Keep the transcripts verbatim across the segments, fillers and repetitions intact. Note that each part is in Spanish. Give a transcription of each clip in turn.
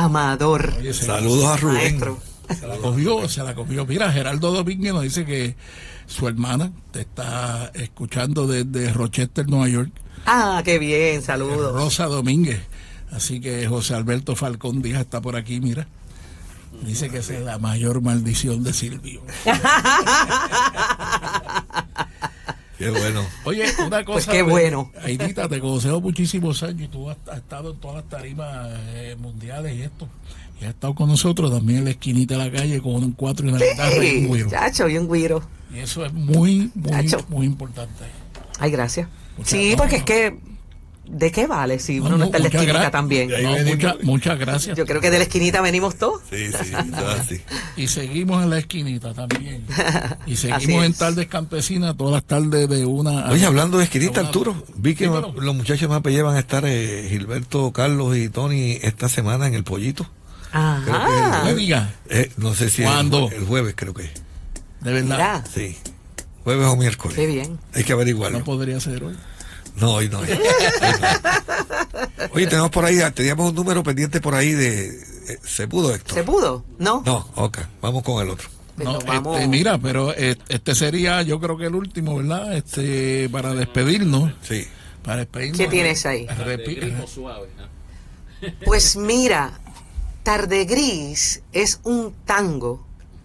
amador. Oye, saludos a Rubén. Maestro. Se la cogió, se la cogió. Mira, Geraldo Domínguez nos dice que su hermana te está escuchando desde Rochester, Nueva York. Ah, qué bien, saludos. Rosa Domínguez. Así que José Alberto Falcón Díaz está por aquí, mira. Dice que esa es la mayor maldición de Silvio. Qué bueno. Oye, una cosa. Pues qué bueno. Aidita, te conozco muchísimos años y tú has, has estado en todas las tarimas eh, mundiales y esto. Y has estado con nosotros también en la esquinita de la calle con un cuatro y una guitarra y un güiro. Chacho, y un güiro. Y eso es muy, muy, Chacho. muy importante. Ay, gracias. Muchas Sí, no, porque no. es que, ¿de qué vale si uno No, no, no, está en la muchas esquinita gra- también? Ahí No, venimos. mucha- muchas gracias. Yo creo que de la esquinita venimos todos. Sí, sí, eso es así. Y seguimos en la esquinita también. Y Así seguimos en es. tardes campesinas, todas las tardes de una a- Oye, hablando de esquinita, a una- Arturo, vi que Dímelo. ma- los muchachos más van a estar eh, Gilberto, Carlos y Tony esta semana en el Pollito. Creo que Ajá. No me digas, Eh, no sé si ¿Cuándo? el, jue- el jueves creo que es. de verdad. Mira, Sí. Jueves o miércoles. qué bien. Hay que averiguarlo. No podría ser hoy. No, hoy no. Hoy no. Oye, tenemos por ahí, teníamos un número pendiente por ahí de... eh, ¿Se pudo, Héctor? ¿Se pudo? ¿No? No, ok, vamos con el otro. Pues No, nos vamos. este, mira, pero eh, este sería, yo creo que el último, ¿verdad? Este, para despedirnos. Sí. Para despedirnos. ¿Qué tienes ahí? Repi- Ritmo suave. ¿no? Pues mira, Tarde Gris es un tango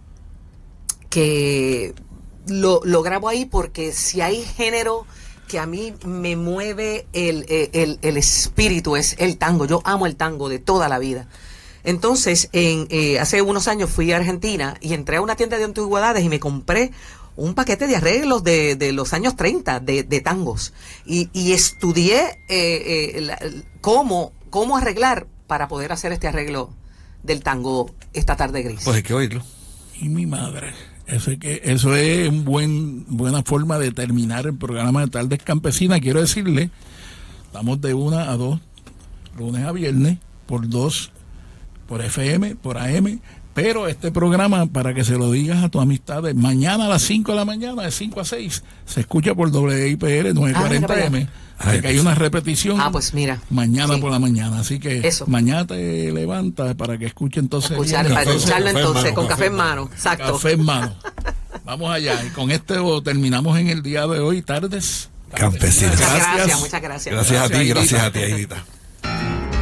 que lo, lo grabo ahí porque si hay género que a mí me mueve el, el, el espíritu es el tango. Yo amo el tango de toda la vida. Entonces, en, eh, hace unos años fui a Argentina y entré a una tienda de antigüedades y me compré un paquete de arreglos de, de los años treinta de, de tangos y, y estudié eh, eh, la- cómo, cómo arreglar para poder hacer este arreglo del tango Esta Tarde Gris. Pues hay que oírlo. Y mi madre. Eso es que eso es un buen buena forma de terminar el programa de Tardes Campesinas. Quiero decirle, estamos de una a dos, lunes a viernes, por dos, por F M, por A M. Pero este programa, para que se lo digas a tus amistades, mañana a las cinco de la mañana, de cinco a seis, se escucha por W I P R nueve cuarenta Ah, mira para M. Así que hay una repetición Ah, pues mira. mañana Sí. por la mañana. Así que Eso. mañana te levantas para que escuche entonces. Escuchar, bien. para café, escucharlo café en entonces mano, con café café en en mano. Exacto. Café en mano. Vamos allá. Y con esto terminamos en el día de hoy, Tardes Campesinas. Muchas Gracias. gracias, muchas gracias. Gracias a ti, Gracias, gracias Aidita. a ti, Aidita.